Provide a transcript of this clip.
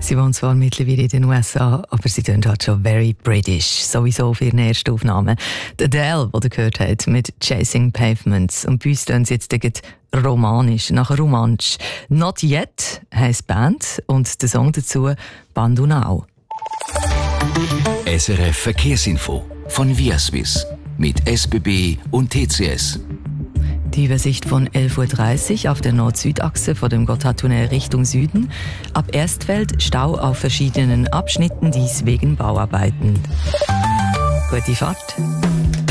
Sie wohnt zwar mittlerweile in den USA, aber sie klingt halt schon very British. Sowieso für ihre erste Aufnahme. Die Adele, die ihr gehört habt, mit Chasing Pavements. Und bei uns tun sie jetzt romanisch, nach Romansch. Not Yet heisst die Band und der Song dazu Bandunau. SRF Verkehrsinfo von Viaswiss mit SBB und TCS. Die Übersicht von 11.30 Uhr auf der Nord-Süd-Achse vor dem Gotthardtunnel Richtung Süden. Ab Erstfeld Stau auf verschiedenen Abschnitten, dies wegen Bauarbeiten. Gute Fahrt.